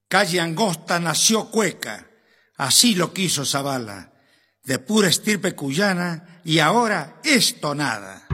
Calle Angosta nació Cueca, así lo quiso Zavala, de pura estirpe cuyana, y ahora es tonada.